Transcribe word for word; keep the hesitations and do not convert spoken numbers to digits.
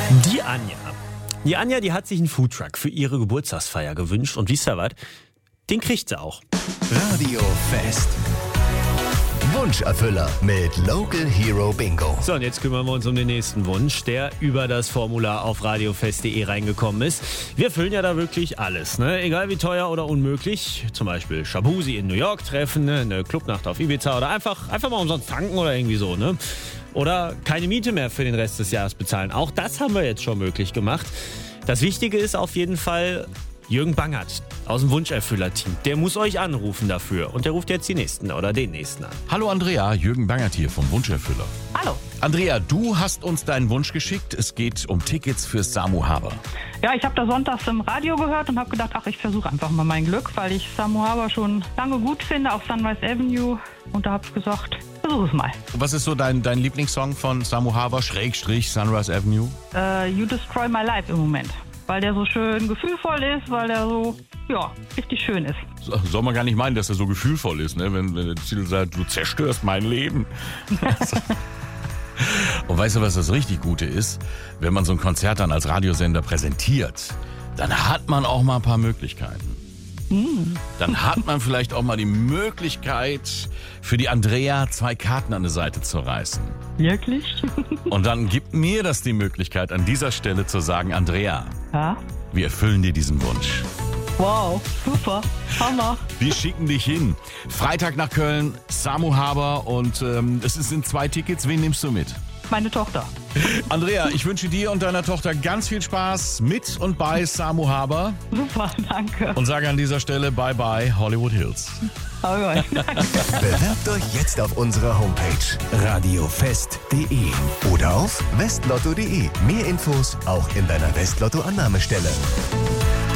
Die Anja. Die Anja, die hat sich einen Foodtruck für ihre Geburtstagsfeier gewünscht. Und wisst ihr was? Den kriegt sie auch. Radio Fest. Wunscherfüller mit Local Hero Bingo. So, und jetzt kümmern wir uns um den nächsten Wunsch, der über das Formular auf radiofest punkt de reingekommen ist. Wir füllen ja da wirklich alles, ne? Egal wie teuer oder unmöglich. Zum Beispiel Shabusi in New York treffen, ne? Eine Clubnacht auf Ibiza oder einfach, einfach mal umsonst tanken oder irgendwie so, ne? Oder keine Miete mehr für den Rest des Jahres bezahlen. Auch das haben wir jetzt schon möglich gemacht. Das Wichtige ist auf jeden Fall Jürgen Bangert aus dem Wunscherfüller-Team. Der muss euch anrufen dafür. Und der ruft jetzt die Nächsten oder den Nächsten an. Hallo Andrea, Jürgen Bangert hier vom Wunscherfüller. Hallo. Andrea, du hast uns deinen Wunsch geschickt. Es geht um Tickets für Samu Haber. Ja, ich habe da sonntags im Radio gehört und habe gedacht, ach, ich versuche einfach mal mein Glück, weil ich Samu Haber schon lange gut finde auf Sunrise Avenue. Und da habe ich gesagt, versuche es mal. Was ist so dein, dein Lieblingssong von Samu Haber, Schrägstrich Sunrise Avenue? Äh, You Destroy My Life im Moment. Weil der so schön gefühlvoll ist, weil der so, ja, richtig schön ist. So, soll man gar nicht meinen, dass er so gefühlvoll ist, ne? Wenn, wenn der Titel sagt, du zerstörst mein Leben. Und weißt du, was das richtig Gute ist? Wenn man so ein Konzert dann als Radiosender präsentiert, dann hat man auch mal ein paar Möglichkeiten. Mm. Dann hat man vielleicht auch mal die Möglichkeit, für die Andrea zwei Karten an die Seite zu reißen. Wirklich? Und dann gibt mir das die Möglichkeit, an dieser Stelle zu sagen, Andrea, ja? Wir erfüllen dir diesen Wunsch. Wow, super, Hammer. Wir schicken dich hin. Freitag nach Köln, Samu Haber und ähm, es sind zwei Tickets. Wen nimmst du mit? Meine Tochter. Andrea, ich wünsche dir und deiner Tochter ganz viel Spaß mit und bei Samu Haber. Super, danke. Und sage an dieser Stelle Bye-bye Hollywood Hills. Okay, Bewerbt euch jetzt auf unserer Homepage radiofest punkt de oder auf westlotto punkt de. Mehr Infos auch in deiner Westlotto-Annahmestelle.